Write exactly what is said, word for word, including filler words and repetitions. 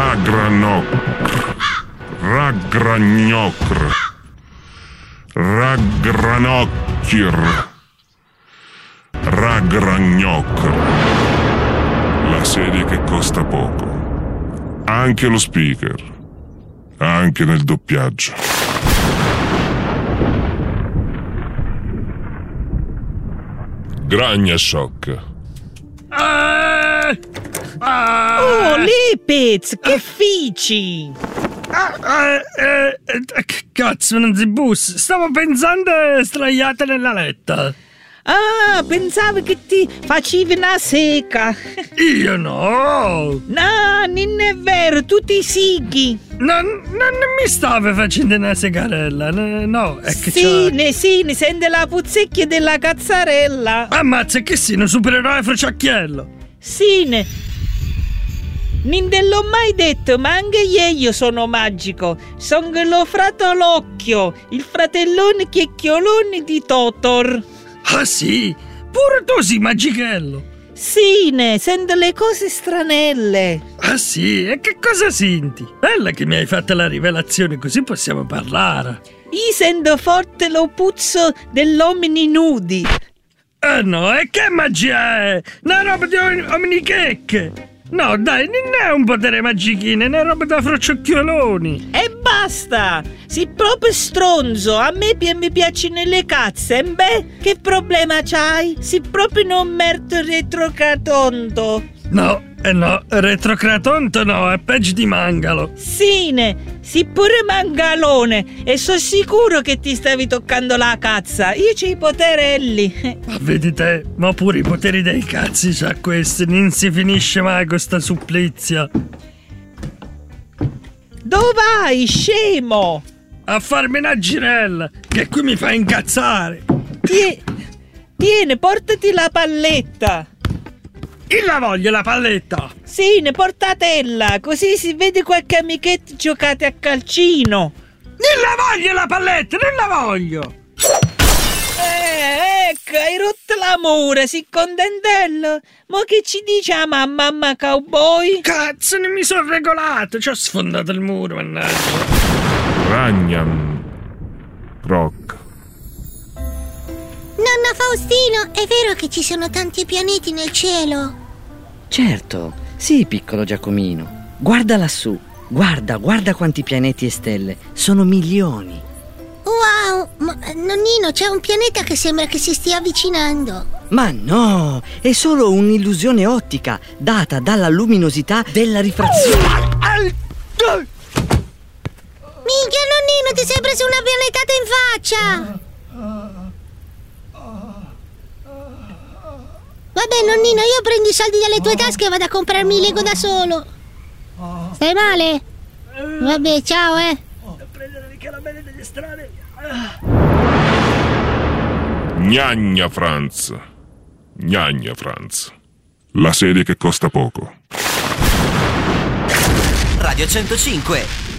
Ragranocr. Ragragnocr. Ragranocchir. Ragragnocr. La serie che costa poco. Anche lo speaker. Anche nel doppiaggio. Gragna Shock. Ah, ah, Oh, Lipez, che fici! ah, ah, eh, eh, che cazzo, non si bus. Stavo pensando straiata nella letta. Ah, pensavo che ti facevi una seca. Io no. No, non è vero, tu ti sighi. Non, non mi stavo facendo una segarella. n- No, è che Sì, c'ho... ne sì, ne sente la puzzecchia della cazzarella. Ammazza, che sì, un supereroe frociacchiello. Sì, ne... Non te l'ho mai detto, ma anche io sono magico. Sono lo fratolocchio, il fratellone chiecchiolone di Totor. Ah sì? Pure tu sei magichello. Sì, ne sento le cose stranelle. Ah sì? E che cosa senti? Bella che mi hai fatto la rivelazione, così possiamo parlare. Io sento forte lo puzzo dell'uomini nudi. Eh no, e che magia è? Una roba di om- omnichecche. No, dai, non è un potere magichino, è una roba da frociocchioloni. E basta! Sei proprio stronzo, a me pi- mi piacciono le cazze, e beh, che problema c'hai? Sei proprio non merto retrocatonto. No, eh no, retrocratonto no, è peggio di mangalo. Sine, sei pure mangalone e sono sicuro che ti stavi toccando la cazza. Io c'ho i poterelli. Ma vedi te, ma pure i poteri dei cazzi c'ha questi, non si finisce mai con sta supplizia. Dove vai, scemo? A farmi una girella, che qui mi fa incazzare. Tie- Tieni, portati la palletta. Io la voglio la palletta. Sì, ne portatela, così si vede qualche amichetto giocate a calcino. Non la voglio la palletta, non la voglio. Eh, ecco, hai rotto l'amore, si contentello. Ma che ci dice a mamma, mamma cowboy? Cazzo, non mi sono regolato, ci ho sfondato il muro, mannaggia. Ragnam. Rock. Nonna Faustino, è vero che ci sono tanti pianeti nel cielo? Certo, sì, piccolo Giacomino. Guarda lassù, guarda, guarda quanti pianeti e stelle. Sono milioni. Wow, ma nonnino, c'è un pianeta che sembra che si stia avvicinando. Ma no, è solo un'illusione ottica data dalla luminosità della rifrazione. Minchia, nonnino, ti sei preso una pianetata in faccia! Vabbè, nonnino, io prendo i soldi dalle tue tasche e vado a comprarmi i Lego da solo. Stai male? Vabbè, ciao, eh. A prendere le caramelle degli strani. Gnagna Franz. Gnagna Franz. La serie che costa poco. Radio centocinque,